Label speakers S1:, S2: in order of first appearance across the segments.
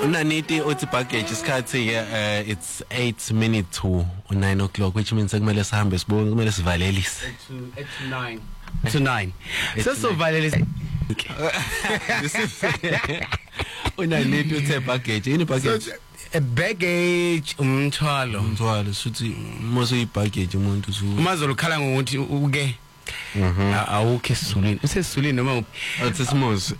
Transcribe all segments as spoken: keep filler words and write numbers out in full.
S1: Unaniti uthi package isikhathi uh, it's eight minutes to nine o'clock, which means kumele sihambe sibuke, kumele sivalelise
S2: to nine to nine so so valelise
S1: Unaniti uthe package ini package
S2: a baggage umthwalo
S1: umthwalo suthi mose ipackage umuntu usu
S2: umazolo khala ngokuthi uke
S1: mhm
S2: awukho esizulwini usesizulwini noma
S1: uthi simozi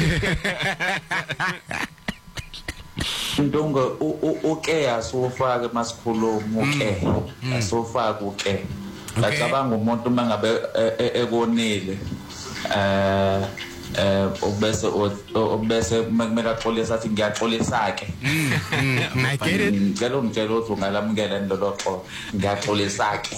S3: Ndonga uke asofaka masikhuluma uke asofaka uke ngicabanga umuntu mangabe ekonile eh eh obese obese kumele axolisa athi ngiyaxolisa ke
S2: I get it
S3: ngicela ungitshela ukuthi ungalamukela ndoloxo ngiyaxolisa ke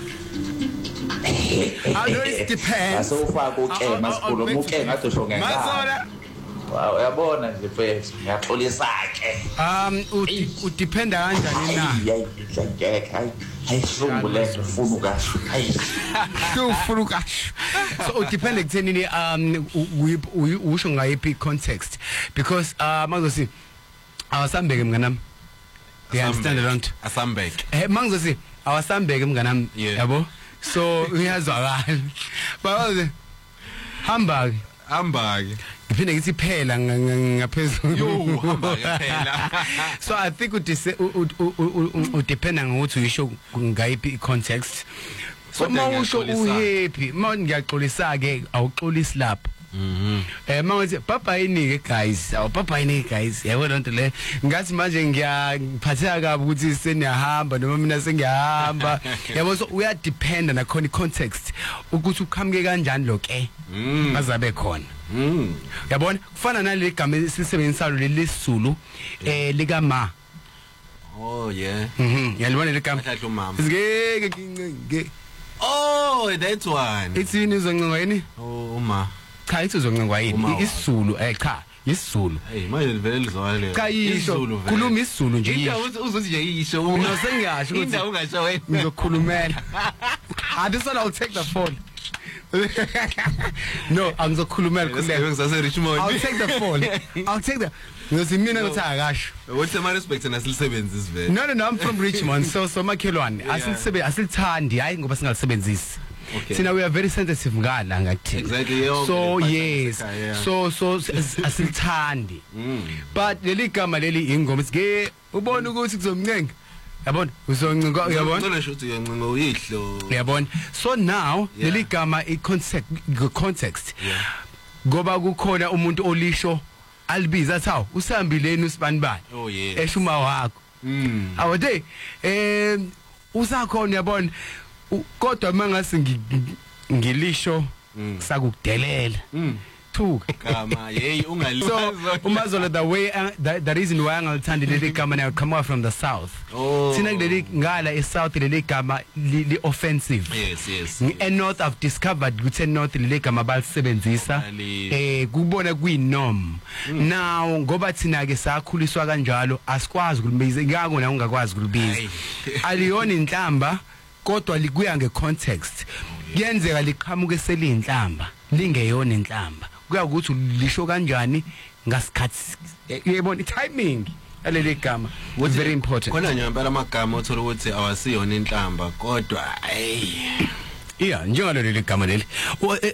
S2: I know it depends
S3: asofaka uke masikhuluma uke ngathi usho ngengane Wow, yabona nje mfethu ngiyaxolisa ke
S2: um udependa kanjani na
S3: hayi ngeke hayi ayisungule ufuna ukasho hayi
S2: ufuna ukasho so udependa ekuthenini um usho ngayiphi context because uh mangizosi awasambeke mnganami you understand around
S1: asambeke
S2: eh mangizosi awasambeke mnganami yabo so uyazwakala bawaze hamba ke
S1: hamba ke
S2: Ngiphinda ngithi phela ngaphezulu
S1: yo hamba ke phela
S2: so I think it depend ngokuthi uyisho ngayiphi context so mawusho uhappy manje ngiyaxolisa ke awuxolisi lapha
S1: mhm
S2: eh manje papa yini ke guys awu papa yini guys yabona into le ngathi manje ngiyaphatheka kabi ukuthi seniyahamba noma mina sengiyahamba yabo so uya depend na khona context ukuthi ukhamke kanjani lo ke bazabe khona
S1: mhm
S2: yabona kufana nale gama sisebenzisalo lelisizulu eh lika ma
S1: oh yeah
S2: mhm yalibona le gama
S1: mhlahla umama
S2: ngeke ngeke
S1: oh that one
S2: it's yini uzoncenga yini
S1: oh uma
S2: cha ithi uzoncenga yini isizulu eh cha isizulu
S1: hey manje livele lizwakale
S2: cha isho khuluma isizulu nje
S1: yisho uzothi nje yisho
S2: mina sengiyasho ukuthi
S1: indawo ungasho wena
S2: ngizokhulumela I just want I'll take the phone no angizokhulumela khuleka
S1: ngisase Richmond
S2: I'll take the phone I'll take the ngozi mina ngothi akasho
S1: what's my respect na silisebenzi vele
S2: no no no I'm from Richmond so so makhelwane asilisebenzi asilithandi hayi ngoba singalisebenzisi Sina we are very sensitive ngala ngathi
S1: exactly
S2: so yes so so asilithandi but leli gama leli ingoma sike ubona ukuthi kuzomncenga yabona uzoncenga uyabona
S1: ngicela nje ukuthi uyancenga uyihlo
S2: yabona so now leli gama i context context ngoba kukhona umuntu olisho alibiza athawu usambileni usibanibani eshuma wakho
S1: mm
S2: awode eh usakhona yabona kodwa mangase ngilisho sakudelela thuka
S1: kama hey ungalizo
S2: umazolo the way uh, the, the reason why angalithandi leli gama now come out from the south sina leli ngala e south leli gama li offensive
S1: yes yes
S2: e north I've discovered ukuthi north leli gama balisebenzisa eh kubona kuyinorm now ngoba thina ke sakhuliswa kanjalo asikwazi ukulibiza ngako na ungakwazi ukulibiza aliyona inhlamba kodwa likuya ngecontext kuyenzeka liqhamuke selinhlamba lingeyona inhlamba kuya ukuthi lisho kanjani ngasikhathi yebona timing alele gama was very important
S1: khona nje ngempela amagama othola ukuthi awasiyona inhlamba kodwa hey
S2: yeah njengalo leli gama leli